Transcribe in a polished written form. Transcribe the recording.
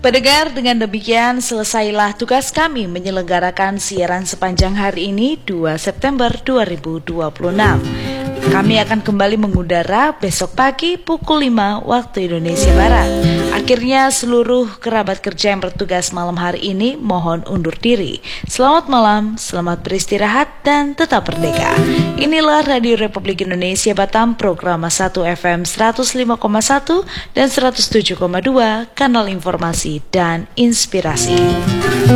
Pendengar, dengan demikian selesailah tugas kami menyelenggarakan siaran sepanjang hari ini 2 September 2026. Kami akan kembali mengudara besok pagi pukul 5 waktu Indonesia Barat. Akhirnya seluruh kerabat kerja yang bertugas malam hari ini mohon undur diri. Selamat malam, selamat beristirahat dan tetap merdeka. Inilah Radio Republik Indonesia Batam, program 1 FM 105,1 dan 107,2, kanal informasi dan inspirasi.